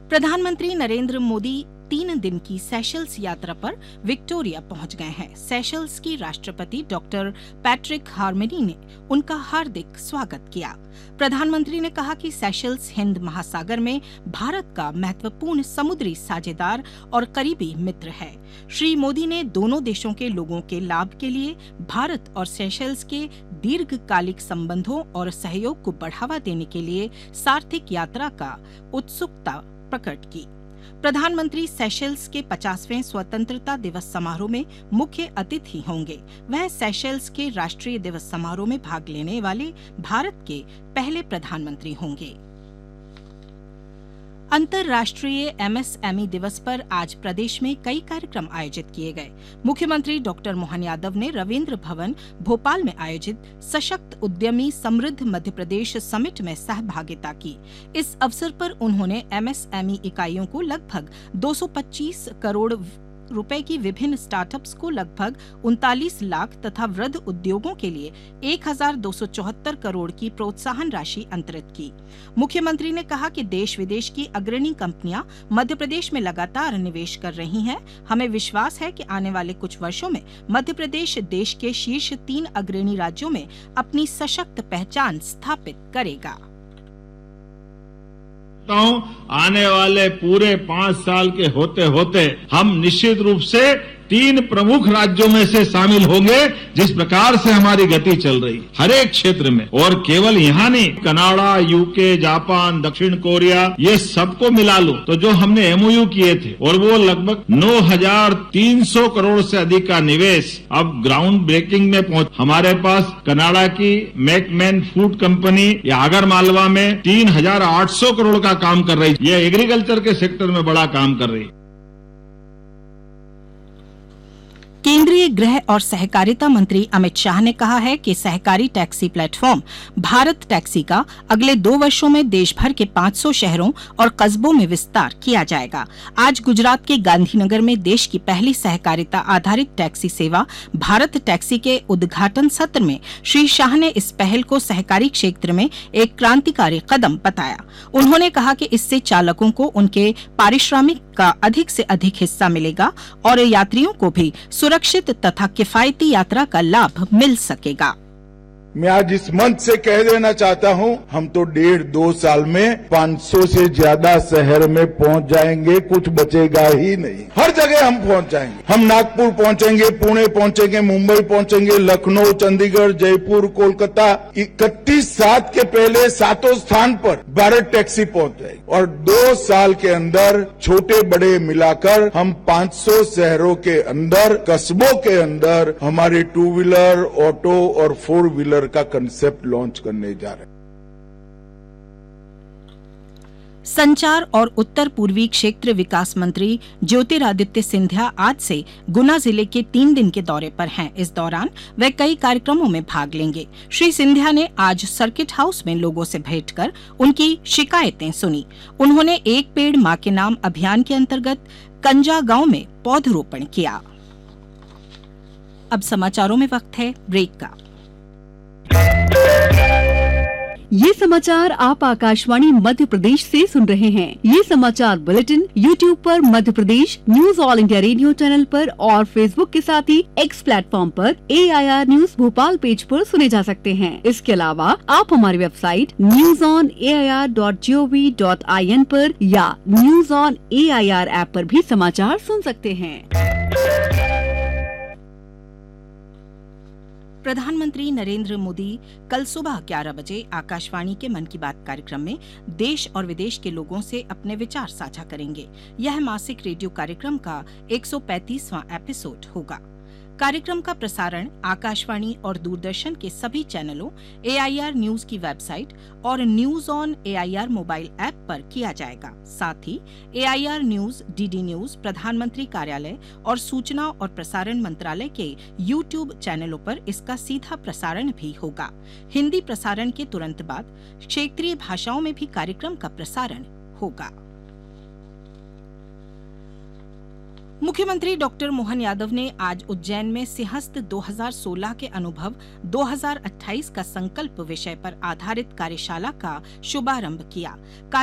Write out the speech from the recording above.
प्रधानमंत्री नरेंद्र मोदी 3 दिन की सेशल्स यात्रा पर विक्टोरिया पहुंच गए हैं। सेशल्स की राष्ट्रपति डॉक्टर पैट्रिक हार्मनी ने उनका हार्दिक स्वागत किया। प्रधानमंत्री ने कहा कि सेशल्स हिंद महासागर में भारत का महत्वपूर्ण समुद्री साझेदार और करीबी मित्र है। श्री मोदी ने दोनों देशों के लोगों के लाभ के लिए भारत और सेशल्स के दीर्घकालिक संबंधों और सहयोग को बढ़ावा देने के लिए सार्थक यात्रा का उत्सुकता प्रकट की। प्रधानमंत्री सेशल्स के 50वें स्वतंत्रता दिवस समारोह में मुख्य अतिथि होंगे। वह सेशल्स के राष्ट्रीय दिवस समारोह में भाग लेने वाले भारत के पहले प्रधानमंत्री होंगे। अंतर्राष्ट्रीय एमएसएमई दिवस पर आज प्रदेश में कई कार्यक्रम आयोजित किए गए। मुख्यमंत्री डॉक्टर मोहन यादव ने रविन्द्र भवन भोपाल में आयोजित सशक्त उद्यमी समृद्ध मध्य प्रदेश समिट में सहभागिता की। इस अवसर पर उन्होंने एमएसएमई इकाइयों को लगभग 225 करोड़ रुपए की विभिन्न स्टार्टअप्स को लगभग 39 लाख तथा वृद्ध उद्योगों के लिए 1274 करोड़ की प्रोत्साहन राशि अंतरित की। मुख्यमंत्री ने कहा कि देश विदेश की अग्रणी कंपनियां मध्य प्रदेश में लगातार निवेश कर रही हैं। हमें विश्वास है कि आने वाले कुछ वर्षों में मध्य प्रदेश देश के शीर्ष 3 अग्रणी राज्यों में अपनी सशक्त पहचान स्थापित करेगा। आने वाले पूरे 5 साल के होते होते हम निश्चित रूप से 3 प्रमुख राज्यों में से शामिल होंगे। जिस प्रकार से हमारी गति चल रही हर एक क्षेत्र में, और केवल यहाँ नहीं, कनाडा, यूके, जापान, दक्षिण कोरिया, ये सबको मिला लो तो जो हमने एमओयू किए थे और वो लगभग 9,300 करोड़ से अधिक का निवेश अब ग्राउंड ब्रेकिंग में पहुंच। हमारे पास कनाडा की मैकमैन फूड कंपनी या आगर मालवा में 3,800 करोड़ का काम कर रही है। ये एग्रीकल्चर के सेक्टर में बड़ा काम कर रही है। केंद्रीय गृह और सहकारिता मंत्री अमित शाह ने कहा है कि सहकारी टैक्सी प्लेटफॉर्म भारत टैक्सी का अगले 2 वर्षों में देश भर के 500 शहरों और कस्बों में विस्तार किया जाएगा। आज गुजरात के गांधीनगर में देश की पहली सहकारिता आधारित टैक्सी सेवा भारत टैक्सी के उद्घाटन सत्र में श्री शाह ने इस पहल को सहकारी क्षेत्र में एक क्रांतिकारी कदम बताया। उन्होंने कहा कि इससे चालकों को उनके पारिश्रमिक का अधिक से अधिक हिस्सा मिलेगा और यात्रियों को भी सुरक्षित तथा किफायती यात्रा का लाभ मिल सकेगा। मैं आज इस मंच से कह देना चाहता हूं, हम तो 1.5-2 साल में 500 से ज्यादा शहर में पहुंच जाएंगे, कुछ बचेगा ही नहीं। हर जगह हम पहुंच जाएंगे। हम नागपुर पहुंचेंगे, पुणे पहुंचेंगे, मुंबई पहुंचेंगे, लखनऊ, चंडीगढ़, जयपुर, कोलकाता। 31/7 के पहले 7 स्थान पर भारत टैक्सी पहुंच जाएगी और 2 साल के अंदर छोटे बड़े मिलाकर हम 500 शहरों के अंदर, कस्बों के अंदर हमारे 2 व्हीलर, ऑटो और 4 व्हीलर का कंसेप्ट लॉन्च करने जा रहे हैं। संचार और उत्तर पूर्वी क्षेत्र विकास मंत्री ज्योतिरादित्य सिंधिया आज से गुना जिले के 3 दिन के दौरे पर हैं। इस दौरान वे कई कार्यक्रमों में भाग लेंगे। श्री सिंधिया ने आज सर्किट हाउस में लोगों से भेंट कर उनकी शिकायतें सुनी। उन्होंने एक पेड़ मां के नाम अभियान के अंतर्गत कंजा गांव में पौधरोपण किया। अब समाचारों में वक्त है ब्रेक का। ये समाचार आप आकाशवाणी मध्य प्रदेश से सुन रहे हैं। ये समाचार बुलेटिन YouTube पर Madhya Pradesh news all India radio channel पर और Facebook के साथ ही X प्लेटफॉर्म पर AIR न्यूज भोपाल पेज पर सुने जा सकते हैं। इसके अलावा आप हमारी वेबसाइट newsonair.gov.in पर या न्यूज ऑन AIR ऐप पर भी समाचार सुन सकते हैं। प्रधानमंत्री नरेंद्र मोदी कल सुबह 11 बजे आकाशवाणी के मन की बात कार्यक्रम में देश और विदेश के लोगों से अपने विचार साझा करेंगे। यह मासिक रेडियो कार्यक्रम का 135वां एपिसोड होगा। कार्यक्रम का प्रसारण आकाशवाणी और दूरदर्शन के सभी चैनलों, AIR न्यूज की वेबसाइट और news on AIR mobile app पर किया जाएगा। साथ ही AIR न्यूज, DD न्यूज, प्रधानमंत्री कार्यालय और सूचना और प्रसारण मंत्रालय के YouTube चैनलों पर इसका सीधा प्रसारण भी होगा। हिंदी प्रसारण के तुरंत बाद क्षेत्रीय भाषाओं में भी कार्यक्रम का प्रसारण होगा। मुख्यमंत्री डॉक्टर मोहन यादव ने आज उज्जैन में सिंहस्थ 2016 के अनुभव 2028 का संकल्प विषय पर आधारित कार्यशाला का शुभारंभ किया।